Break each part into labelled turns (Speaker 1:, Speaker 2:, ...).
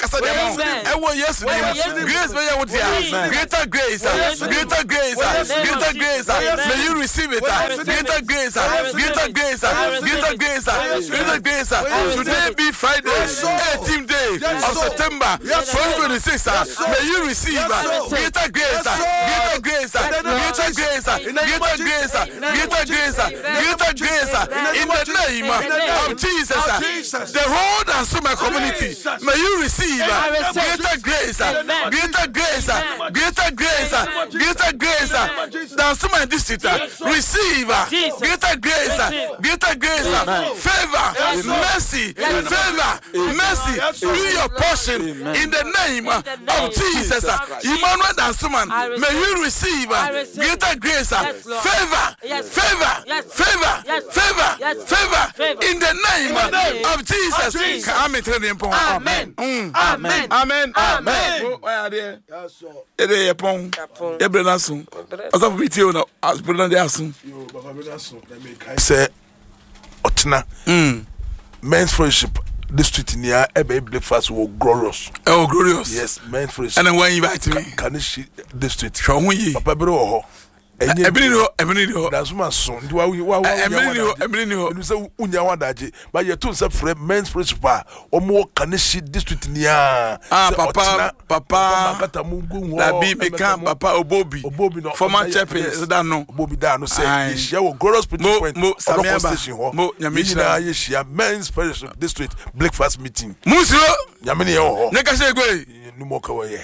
Speaker 1: kasa de mo ewo yesu name grace be you there greater grace greater grace greater grace may you receive it greater grace greater grace greater grace greater grace today be Friday 18th day of September 2026 may you receive greater grace greater grace greater grace greater grace greater grace greater grace in the name of Jesus the whole and summer community may you receive greater grace greater grace greater grace greater grace than summer district receive greater grace greater grace favor mercy favor mercy be your portion in the name of Jesus Emmanuel Dansuman may you receive greater grace favor favor favor favor favor in the name of Jesus amen amen amen amen ede yepon ebrenasun asafu mitio na asbrona de asun say otna men's friendship district near ebe breakfast wo glorious yes men's friendship and then when you invite me Kanishi district show hu yi papa bere wo ho ebini ho that's my son do wa ebini ho you say unya wadaje but you tun say friend men's principal omo Kanishi district near papa makata mungu na bi meka papa obobi no former champion is that no obobi da no say yeshia wo glorious point mo station ho mo nyamishira yeshia men's principal district breakfast meeting musiro nyamene ho ne ka say gwe numo ka wo ye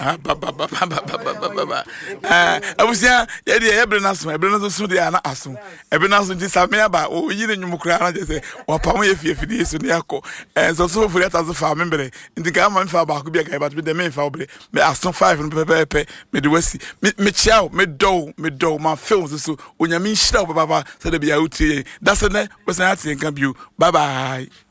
Speaker 1: abusia ye de ebrenaso so de ana aso ebrenaso di samia ba o yi ne nyumukura na je say wapam ye fiefidi so ne akọ so furi atazo fa membre ndika ma mfa ba ko bia kai ba de me mfa obre me aso 5 no pepe me de wasi me chiao me do ma films so onyame nhira baba so de bia utie that's ne we say atie nka bio bye bye